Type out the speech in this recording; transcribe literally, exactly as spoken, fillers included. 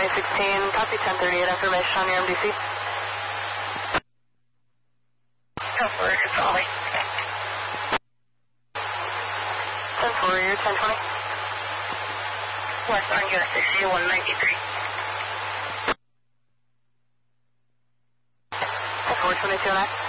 twenty sixteen, copy ten thirty-eight, affirmation on your M D C. ten four, you're Solly. ten four, you're ten twenty. West on U S sixty, one ninety-three. ten four, twenty-two and a half.